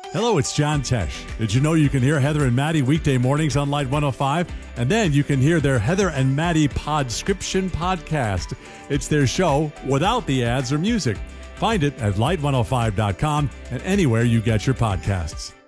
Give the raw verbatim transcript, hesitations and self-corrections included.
Hello, it's John Tesh. Did you know you can hear Heather and Maddie weekday mornings on Light one oh five? And then you can hear their Heather and Maddie Podscription podcast. It's their show without the ads or music. Find it at light one oh five dot com and anywhere you get your podcasts.